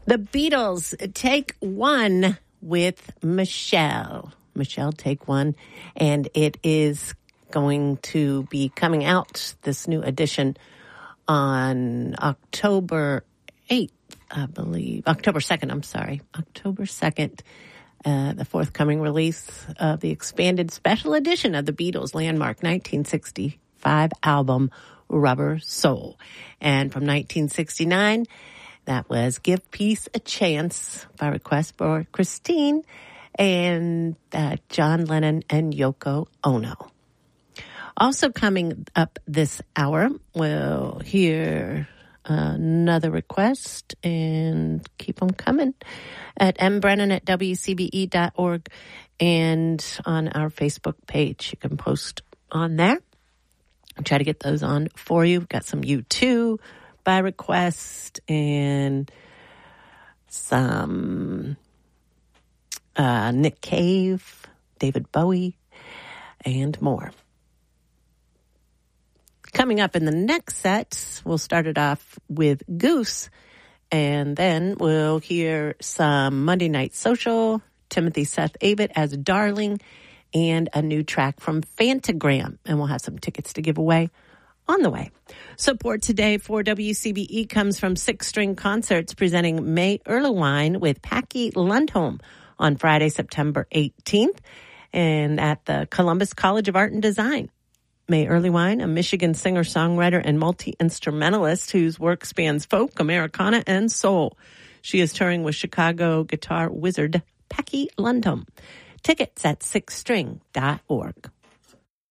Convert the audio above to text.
The Beatles, Take One with Michelle. Michelle, Take One. And it is going to be coming out, this new edition, on October 8th, I believe. October 2nd, I'm sorry. October 2nd, the forthcoming release of the expanded special edition of the Beatles' landmark 1965 album, Rubber Soul. And from 1969, that was Give Peace a Chance by request for Christine and John Lennon and Yoko Ono. Also coming up this hour, we'll hear another request and keep them coming at mbrennan@wcbe.org and on our Facebook page. You can post on there. I'll try to get those on for you. We've got some U2 by request and some Nick Cave, David Bowie, and more. Coming up in the next set, we'll start it off with Goose, and then we'll hear some Monday Night Social, Timothy Seth Avett as Darling, and a new track from Fantagram, and we'll have some tickets to give away on the way. Support today for WCBE comes from Six String Concerts presenting May Erlewine with Packy Lundholm on Friday, September 18th, and at the Columbus College of Art and Design. May Erlewine, a Michigan singer-songwriter and multi-instrumentalist whose work spans folk, Americana, and soul. She is touring with Chicago guitar wizard Packy Lundholm. Tickets at sixstring.org.